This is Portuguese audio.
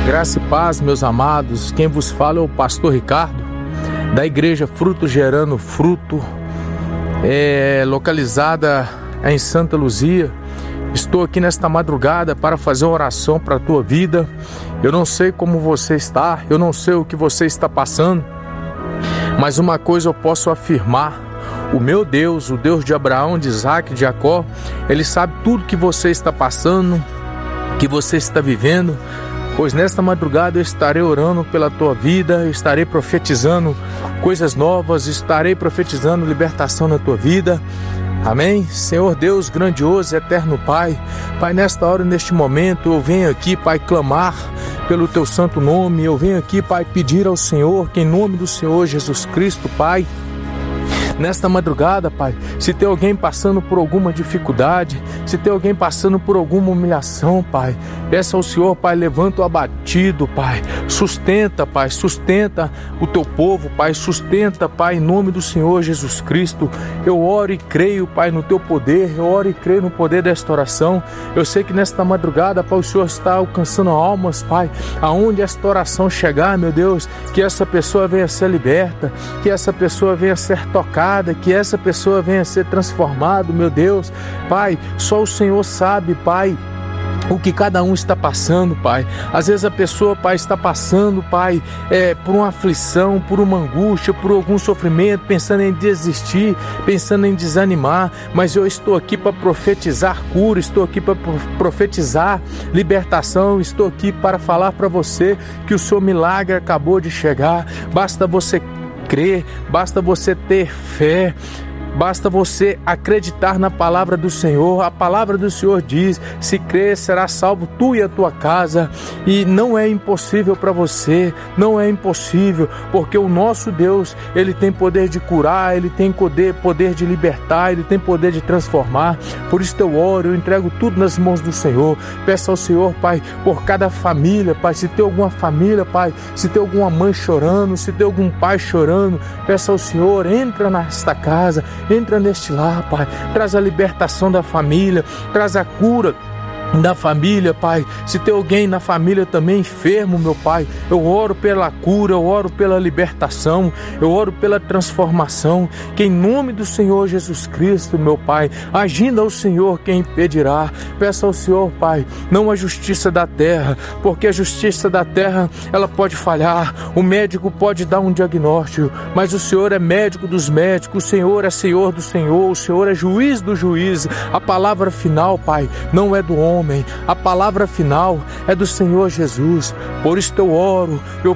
Graça e paz, meus amados. Quem vos fala é o pastor Ricardo, da igreja Fruto Gerando Fruto, localizada em Santa Luzia. Estou aqui nesta madrugada para fazer uma oração para a tua vida. Eu não sei como você está, eu não sei o que você está passando, mas uma coisa eu posso afirmar: o meu Deus, o Deus de Abraão, de Isaac, de Jacó, Ele sabe tudo que você está passando, que você está vivendo. Pois nesta madrugada eu estarei orando pela tua vida, eu estarei profetizando coisas novas, estarei profetizando libertação na tua vida. Amém? Senhor Deus grandioso e eterno Pai, Pai, nesta hora, neste momento, eu venho aqui, Pai, clamar pelo teu santo nome. Eu venho aqui, Pai, pedir ao Senhor que em nome do Senhor Jesus Cristo, Pai, nesta madrugada, Pai, se tem alguém passando por alguma dificuldade, se tem alguém passando por alguma humilhação, Pai, peça ao Senhor, Pai, levanta o abatido, Pai, sustenta, Pai, sustenta o teu povo, Pai, sustenta, Pai, em nome do Senhor Jesus Cristo. Eu oro e creio, Pai, no teu poder, eu oro e creio no poder desta oração. Eu sei que nesta madrugada, Pai, o Senhor está alcançando almas, Pai, aonde esta oração chegar, meu Deus, que essa pessoa venha ser liberta, que essa pessoa venha ser tocada, que essa pessoa venha a ser transformada, meu Deus. Pai, só o Senhor sabe, Pai, o que cada um está passando, Pai. Às vezes a pessoa, Pai, está passando, Pai, por uma aflição, por uma angústia, por algum sofrimento, pensando em desistir, pensando em desanimar, mas eu estou aqui para profetizar cura, estou aqui para profetizar libertação, estou aqui para falar para você que o seu milagre acabou de chegar. Basta você crer, basta você ter fé, basta você acreditar na palavra do Senhor. A palavra do Senhor diz: se crer, será salvo tu e a tua casa. E não é impossível para você, não é impossível, porque o nosso Deus, Ele tem poder de curar, Ele tem poder de libertar, Ele tem poder de transformar. Por isso eu oro, eu entrego tudo nas mãos do Senhor. Peço ao Senhor, Pai, por cada família, Pai, se tem alguma família, Pai, se tem alguma mãe chorando, se tem algum pai chorando, peço ao Senhor, entra nesta casa, entra neste lar, Pai, traz a libertação da família, traz a cura da família, Pai. Se tem alguém na família também enfermo, meu Pai, eu oro pela cura, eu oro pela libertação, eu oro pela transformação, que em nome do Senhor Jesus Cristo, meu Pai, agindo ao Senhor quem impedirá. Peço ao Senhor, Pai, não a justiça da terra, porque a justiça da terra, ela pode falhar, o médico pode dar um diagnóstico, mas o Senhor é médico dos médicos, o Senhor é Senhor do Senhor, o Senhor é juiz do juiz. A palavra final, Pai, não é do homem, a palavra final é do Senhor Jesus. Por isso eu oro, eu